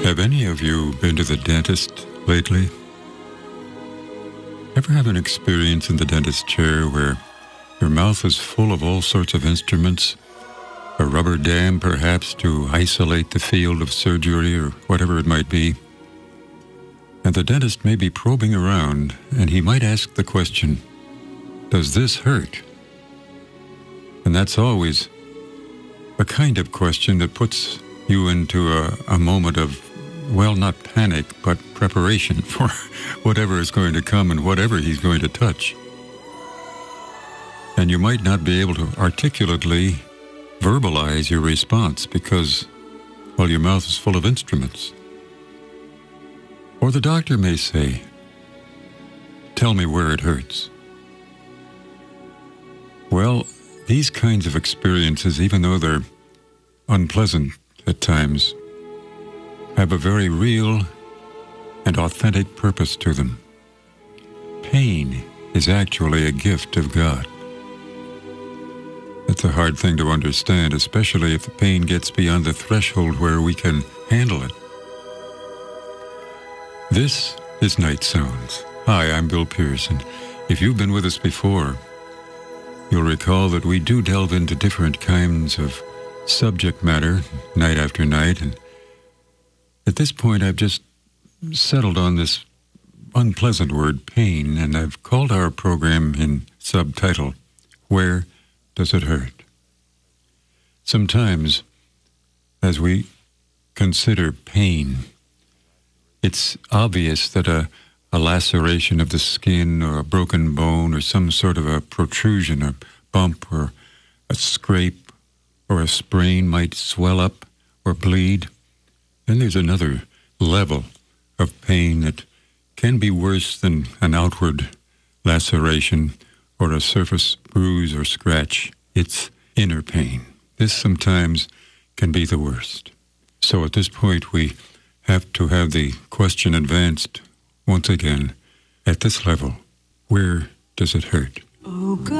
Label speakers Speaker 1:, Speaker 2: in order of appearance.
Speaker 1: Have any of you been to the dentist lately? Ever have an experience in the dentist chair where your mouth is full of all sorts of instruments? A rubber dam, perhaps, to isolate the field of surgery or whatever it might be. And the dentist may be probing around, and he might ask the question, does this hurt? And that's always a kind of question that puts you into a moment of, well, not panic, but preparation for whatever is going to come and whatever he's going to touch. And you might not be able to articulately verbalize your response because, well, your mouth is full of instruments. Or the doctor may say, tell me where it hurts. Well, these kinds of experiences, even though they're unpleasant at times, have a very real and authentic purpose to them. Pain is actually a gift of God. That's a hard thing to understand, especially if the pain gets beyond the threshold where we can handle it. This is Night Sounds. Hi, I'm Bill Pierce, and if you've been with us before, you'll recall that we do delve into different kinds of subject matter night after night, and at this point I've just settled on this unpleasant word, pain, and I've called our program in subtitle, Where Does It Hurt? Sometimes, as we consider pain, it's obvious that a laceration of the skin or a broken bone or some sort of a protrusion or bump or a scrape or a sprain might swell up or bleed. Then there's another level of pain that can be worse than an outward laceration or a surface bruise or scratch. It's inner pain. This sometimes can be the worst. So at this point, we have to have the question advanced once again at this level. Where does it hurt? Oh, God.